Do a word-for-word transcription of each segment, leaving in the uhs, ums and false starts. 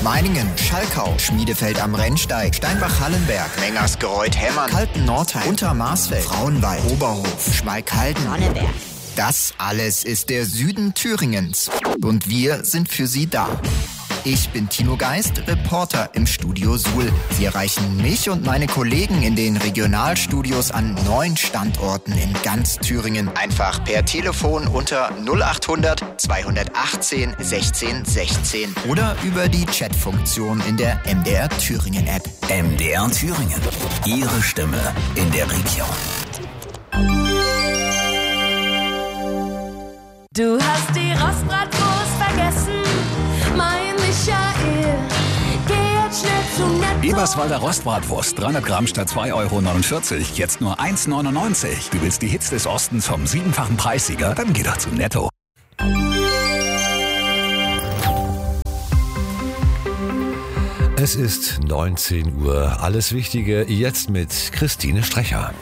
Meiningen, Schalkau, Schmiedefeld am Rennsteig, Steinbach-Hallenberg, Mengersgereuth-Hemmern, Kalten-Nordheim, Untermarsfeld, Frauenwald, Oberhof, Schmalkalden, Sonneberg. Das alles ist der Süden Thüringens. Und wir sind für Sie da. Ich bin Tino Geist, Reporter im Studio Suhl. Sie erreichen mich und meine Kollegen in den Regionalstudios an neun Standorten in ganz Thüringen. Einfach per Telefon unter null acht hundert zweihundertachtzehn sechzehn sechzehn oder über die Chatfunktion in der M D R Thüringen App. M D R Thüringen. Ihre Stimme in der Region. Du hast die Rostbratwurst vergessen, mein Michael. Geh jetzt schnell zu Netto. Eberswalder Rostbratwurst, dreihundert Gramm statt zwei Euro neunundvierzig, jetzt nur eins neunundneunzig. Du willst die Hits des Ostens vom siebenfachen Preissieger? Dann geh doch zu Netto. Es ist neunzehn Uhr. Alles Wichtige jetzt mit Christine Strecher.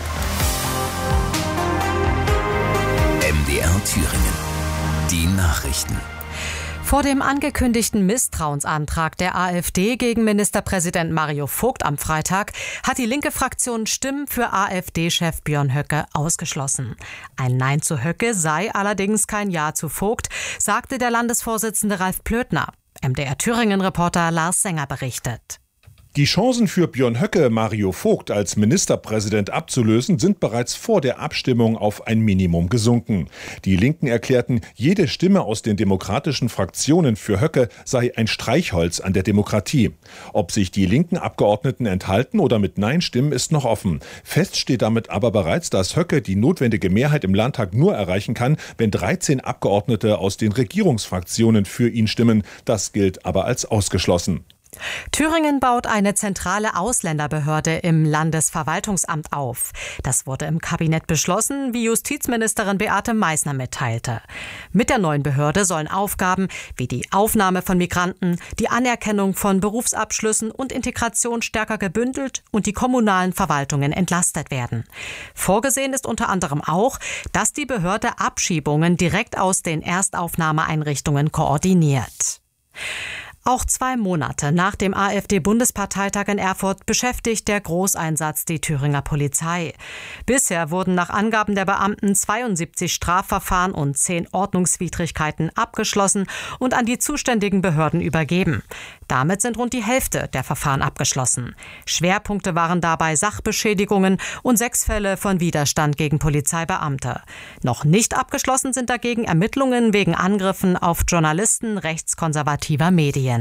M D R Thüringen. Die Nachrichten. Vor dem angekündigten Misstrauensantrag der AfD gegen Ministerpräsident Mario Vogt am Freitag hat die linke Fraktion Stimmen für AfD-Chef Björn Höcke ausgeschlossen. Ein Nein zu Höcke sei allerdings kein Ja zu Vogt, sagte der Landesvorsitzende Ralf Plötner. M D R Thüringen-Reporter Lars Sänger berichtet. Die Chancen für Björn Höcke, Mario Vogt als Ministerpräsident abzulösen, sind bereits vor der Abstimmung auf ein Minimum gesunken. Die Linken erklärten, jede Stimme aus den demokratischen Fraktionen für Höcke sei ein Streichholz an der Demokratie. Ob sich die linken Abgeordneten enthalten oder mit Nein stimmen, ist noch offen. Fest steht damit aber bereits, dass Höcke die notwendige Mehrheit im Landtag nur erreichen kann, wenn dreizehn Abgeordnete aus den Regierungsfraktionen für ihn stimmen. Das gilt aber als ausgeschlossen. Thüringen baut eine zentrale Ausländerbehörde im Landesverwaltungsamt auf. Das wurde im Kabinett beschlossen, wie Justizministerin Beate Meißner mitteilte. Mit der neuen Behörde sollen Aufgaben wie die Aufnahme von Migranten, die Anerkennung von Berufsabschlüssen und Integration stärker gebündelt und die kommunalen Verwaltungen entlastet werden. Vorgesehen ist unter anderem auch, dass die Behörde Abschiebungen direkt aus den Erstaufnahmeeinrichtungen koordiniert. Auch zwei Monate nach dem AfD-Bundesparteitag in Erfurt beschäftigt der Großeinsatz die Thüringer Polizei. Bisher wurden nach Angaben der Beamten zweiundsiebzig Strafverfahren und zehn Ordnungswidrigkeiten abgeschlossen und an die zuständigen Behörden übergeben. Damit sind rund die Hälfte der Verfahren abgeschlossen. Schwerpunkte waren dabei Sachbeschädigungen und sechs Fälle von Widerstand gegen Polizeibeamte. Noch nicht abgeschlossen sind dagegen Ermittlungen wegen Angriffen auf Journalisten rechtskonservativer Medien.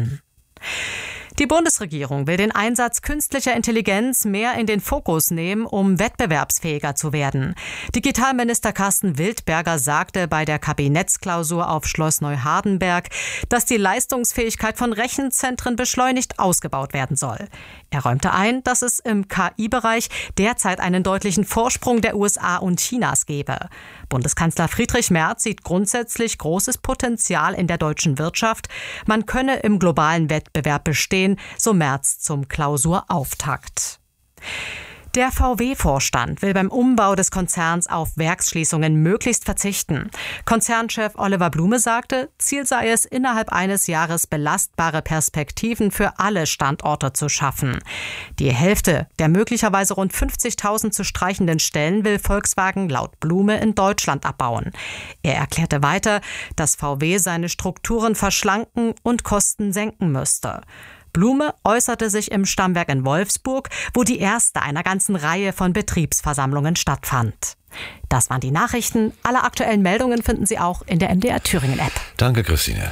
Die Bundesregierung will den Einsatz künstlicher Intelligenz mehr in den Fokus nehmen, um wettbewerbsfähiger zu werden. Digitalminister Carsten Wildberger sagte bei der Kabinettsklausur auf Schloss Neuhardenberg, dass die Leistungsfähigkeit von Rechenzentren beschleunigt ausgebaut werden soll. Er räumte ein, dass es im K I-Bereich derzeit einen deutlichen Vorsprung der U S A und Chinas gebe. Bundeskanzler Friedrich Merz sieht grundsätzlich großes Potenzial in der deutschen Wirtschaft. Man könne im globalen Wettbewerb bestehen, so Merz zum Klausurauftakt. Der V W-Vorstand will beim Umbau des Konzerns auf Werksschließungen möglichst verzichten. Konzernchef Oliver Blume sagte, Ziel sei es, innerhalb eines Jahres belastbare Perspektiven für alle Standorte zu schaffen. Die Hälfte der möglicherweise rund fünfzigtausend zu streichenden Stellen will Volkswagen laut Blume in Deutschland abbauen. Er erklärte weiter, dass V W seine Strukturen verschlanken und Kosten senken müsste. Blume äußerte sich im Stammwerk in Wolfsburg, wo die erste einer ganzen Reihe von Betriebsversammlungen stattfand. Das waren die Nachrichten. Alle aktuellen Meldungen finden Sie auch in der M D R Thüringen App. Danke, Christine.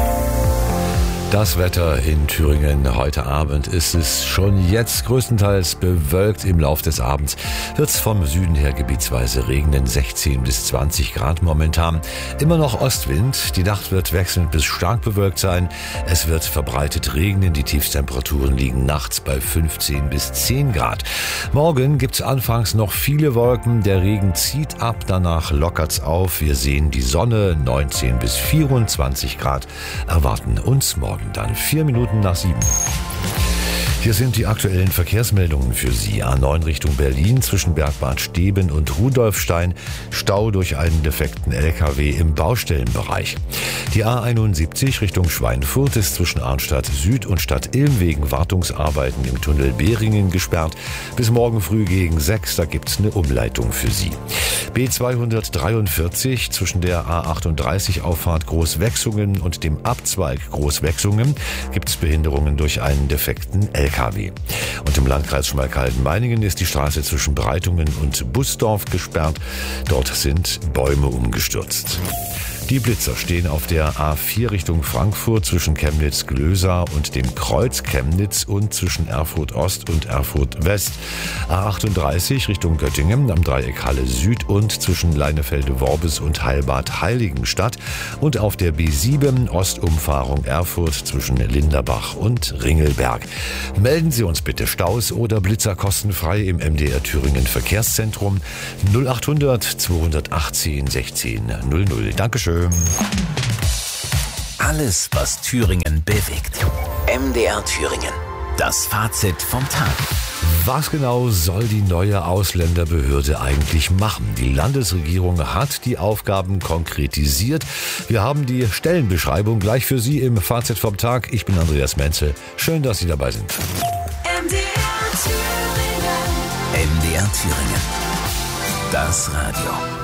Das Wetter in Thüringen heute Abend ist es schon jetzt größtenteils bewölkt. Im Lauf des Abends wird es vom Süden her gebietsweise regnen, sechzehn bis zwanzig Grad momentan. Immer noch Ostwind, die Nacht wird wechselnd bis stark bewölkt sein. Es wird verbreitet regnen, die Tiefstemperaturen liegen nachts bei fünfzehn bis zehn Grad. Morgen gibt es anfangs noch viele Wolken, der Regen zieht ab, danach lockert's auf. Wir sehen die Sonne, neunzehn bis vierundzwanzig Grad erwarten uns morgen. Dann vier Minuten nach sieben. Hier sind die aktuellen Verkehrsmeldungen für Sie. A neun Richtung Berlin zwischen Bergbad Steben und Rudolfstein. Stau durch einen defekten L K W im Baustellenbereich. Die A einundsiebzig Richtung Schweinfurt ist zwischen Arnstadt Süd und Stadt Ilm wegen Wartungsarbeiten im Tunnel Behringen gesperrt. Bis morgen früh gegen sechs, da gibt's eine Umleitung für Sie. B zweihundertdreiundvierzig zwischen der A achtunddreißig Auffahrt Großwechsungen und dem Abzweig Großwechsungen gibt's Behinderungen durch einen defekten L K W. Und im Landkreis Schmalkalden-Meiningen ist die Straße zwischen Breitungen und Busdorf gesperrt. Dort sind Bäume umgestürzt. Die Blitzer stehen auf der A vier Richtung Frankfurt zwischen Chemnitz-Glösa und dem Kreuz Chemnitz und zwischen Erfurt Ost und Erfurt West. A achtunddreißig Richtung Göttingen am Dreieck Halle Süd und zwischen Leinefelde-Worbis und Heilbad-Heiligenstadt und auf der B sieben Ostumfahrung Erfurt zwischen Linderbach und Ringelberg. Melden Sie uns bitte Staus oder Blitzer kostenfrei im M D R Thüringen Verkehrszentrum null achthundert zweihundertachtzehn sechzehn null null. Dankeschön. Alles, was Thüringen bewegt. M D R Thüringen. Das Fazit vom Tag. Was genau soll die neue Ausländerbehörde eigentlich machen? Die Landesregierung hat die Aufgaben konkretisiert. Wir haben die Stellenbeschreibung gleich für Sie im Fazit vom Tag. Ich bin Andreas Menzel. Schön, dass Sie dabei sind. M D R Thüringen. M D R Thüringen. Das Radio.